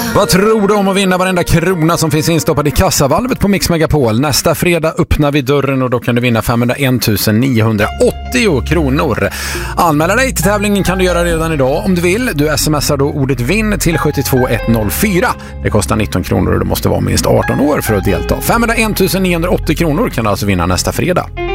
Vad tror du om att vinna varenda krona som finns instoppad i kassavalvet på Mix Megapol? Nästa fredag öppnar vi dörren och då kan du vinna 501 980 kronor. Anmäla dig till tävlingen kan du göra redan idag om du vill. Du smsar då ordet vinn till 72104. Det kostar 19 kronor och du måste vara minst 18 år för att delta. 501 980 kronor kan du alltså vinna nästa fredag.